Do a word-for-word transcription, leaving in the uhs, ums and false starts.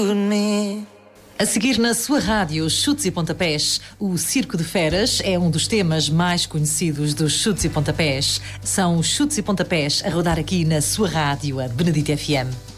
A seguir na sua rádio Chutes e Pontapés, o Circo de Feras é um dos temas mais conhecidos dos Chutes e Pontapés. São os Chutes e Pontapés a rodar aqui na sua rádio, a Benedito F M.